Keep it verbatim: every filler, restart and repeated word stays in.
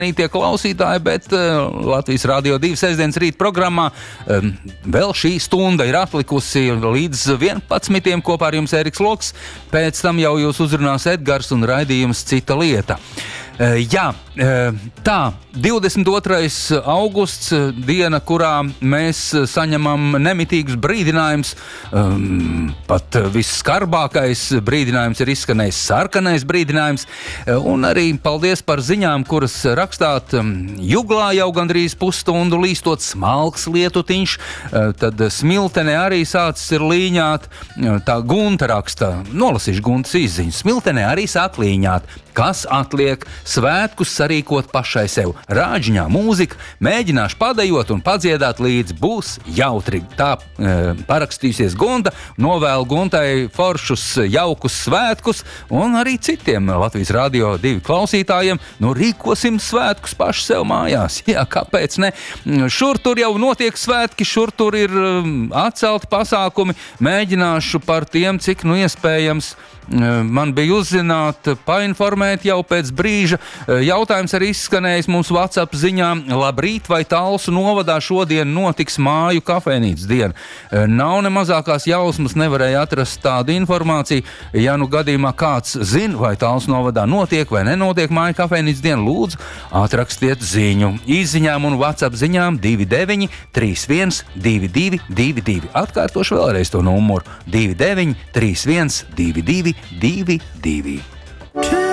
Tie klausītāji, bet uh, Latvijas Radio divi sestdienas rīt programmā um, vēl šī stunda ir atlikusi līdz vienpadsmitiem kopā ar jums Ēriks Loks, pēc tam jau jūs uzrunās Edgars un raidījums Cita lieta. Uh, jā, uh, tā, divdesmit otrais augusts, diena, kurā mēs saņemam nemitīgus brīdinājums, um, pat visskarbākais brīdinājums ir izskanējis sarkanais brīdinājums, uh, un arī paldies par ziņām, kuras rakstāt. Um, Juglā jau gandrīz pusstundu līstot smalks lietutiņš, uh, tad Smiltenē arī sācis ir līņāt, uh, tā Gunta raksta, nolasīšu Guntas izziņu, Smiltenē arī sāk līņāt. Kas atliek? Svētkus sarīkot pašai sev. Rāģiņā mūzika, mēģināšu padejot un padziedāt līdz būs jautri. Tā e, parakstījusies Gunta, novēlu Guntai foršus, jaukus svētkus un arī citiem Latvijas Radio divi klausītājiem. Nu, rīkosim svētkus paši sev mājās. Jā, kāpēc ne? Šur tur jau notiek svētki, šur tur ir um, atcelti pasākumi. Mēģināšu par tiem, cik nu iespējams. Man bija uzzināt, painformēt jau pēc brīža. Jautājums arī izskanējis mums WhatsApp ziņā. Labrīt, vai Talsu novadā šodien notiks māju kafejnīcas diena? Nav ne mazākās jausmas, nevarēja atrast tādu informāciju. Ja nu gadījumā kāds zina, vai Talsu novadā notiek vai nenotiek māju kafejnīcas diena, lūdzu, atrakstiet ziņu. Izziņām un WhatsApp ziņām divi deviņi trīs viens divi divi divi divi. Atkārtošu vēlreiz to numuru divi deviņi trīs viens divi divi divi divi.